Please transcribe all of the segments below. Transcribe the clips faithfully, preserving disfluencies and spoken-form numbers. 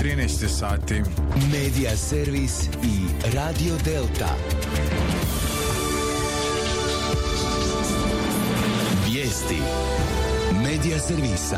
trinaest sati. Medija Servis i Radio Delta. Vijesti Medija Servisa.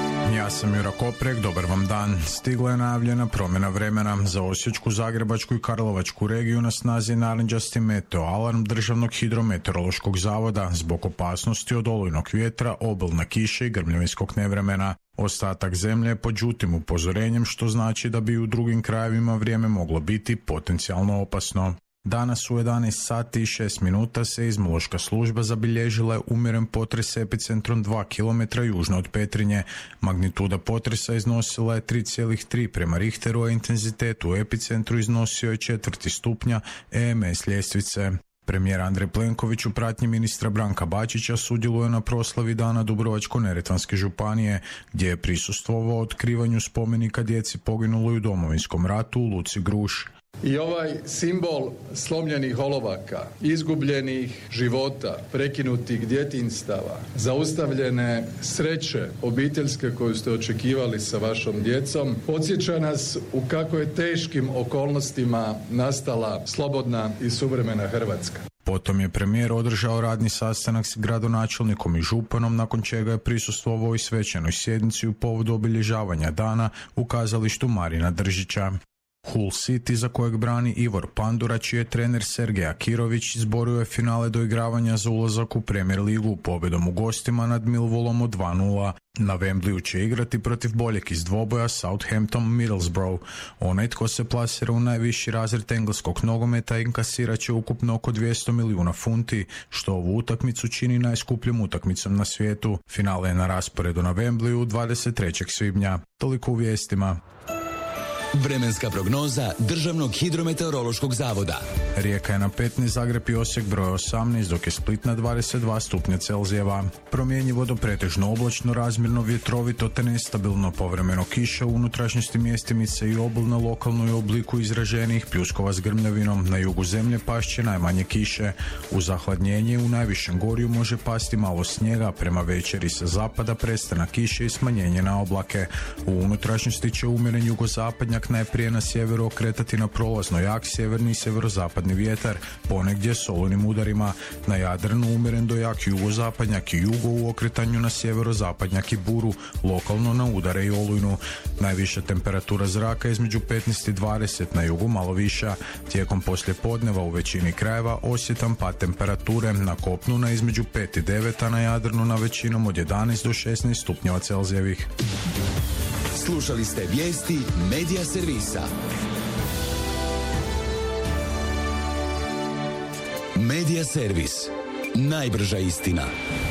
Ja sam Jura Koprek, dobar vam dan. Stigla je najavljena promjena vremena. Za Osječku, Zagrebačku i Karlovačku regiju na snazi je narančasti meteo alarm Državnog hidrometeorološkog zavoda zbog opasnosti od olujnog vjetra, obilne kiše i grmljavinskog nevremena. Ostatak zemlje je pod žutim upozorenjem, što znači da bi u drugim krajevima vrijeme moglo biti potencijalno opasno. Danas u jedanaest sati i šest minuta seizmološka služba zabilježila je umjeren potres s epicentrom dva kilometra južno od Petrinje. Magnituda potresa iznosila je tri zarez tri prema Richteru, a intenzitet u epicentru iznosio je četvrti stupnja E M S ljestvice. Premijer Andrej Plenković u pratnji ministra Branka Bačića sudjeluje na proslavi Dana Dubrovačko-neretvanske županije, gdje je prisustvovao otkrivanju spomenika djeci poginuloj u Domovinskom ratu u Luci Gruž. I ovaj simbol slomljenih olovaka, izgubljenih života, prekinutih djetinjstava, zaustavljene sreće obiteljske koju ste očekivali sa vašom djecom, podsjeća nas u kako je teškim okolnostima nastala slobodna i suvremena Hrvatska. Potom je premijer održao radni sastanak s gradonačelnikom i županom, nakon čega je prisustvovao i svečanoj sjednici u povodu obilježavanja dana u kazalištu Marina Držića. Hull City, za kojeg brani Ivor Pandura, čiji je trener Sergej Akirović, izborio je finale doigravanja za ulazak u Premier ligu pobjedom u gostima nad Millwallom od dva nula. Na Wembleyu će igrati protiv boljeg iz dvoboja Southampton Middlesbrough. Onaj tko se plasira u najviši razred engleskog nogometa inkasirat će ukupno oko dvjesto milijuna funti, što ovu utakmicu čini najskupljom utakmicom na svijetu. Finale je na rasporedu na Wembleyu dvadeset trećeg svibnja. Toliko u vijestima. Vremenska prognoza Državnog hidrometeorološkog zavoda. Rijeka je na petnaest, Zagreb i Osijek broj osamnaest, dok je Split na dvadeset dva stupnja Celzijeva. Promjenjivo do pretežno oblačno, razmjerno vjetrovito te nestabilno, povremeno kiša u unutrašnjosti mjestimice i obilna, lokalno i u obliku izraženih pljuskova s grmljavinom. Na jugu zemlje pašće najmanje kiše. U zahladnjenje u najvišem gorju može pasti malo snijega, prema večeri sa zapada prestanak kiše i smanjenje na oblake. U unutrašnjosti će umjeren jugozapadnjak najprije na sjeveru okretati na prolazno jak sjeverni i sjeverozapadni vjetar, ponegdje s olujnim udarima. Na Jadranu umjeren do jak jugozapadnjak i jugo u okretanju na sjeverozapadnjak i buru, lokalno na udare i olujnu. Najviša temperatura zraka između petnaest i dvadeset, na jugu malo viša. Tijekom poslijepodneva u većini krajeva osjetan pad temperature, na kopnu na između pet i devet, a na Jadranu na većinom od jedanaest do šesnaest stupnjeva Celzijevih. Slušali ste vijesti Medija Servisa. Medija Servis. Najbrža istina.